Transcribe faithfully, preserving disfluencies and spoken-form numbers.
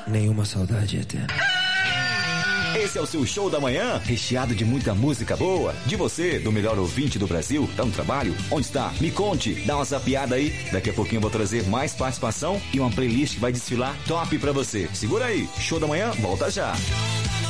nenhuma saudade eterna. Esse é o seu show da manhã, recheado de muita música boa. De você, do melhor ouvinte do Brasil. Tá no trabalho? Onde está? Me conte, dá uma zapiada aí. Daqui a pouquinho eu vou trazer mais participação e uma playlist que vai desfilar top pra você. Segura aí, show da manhã, volta já.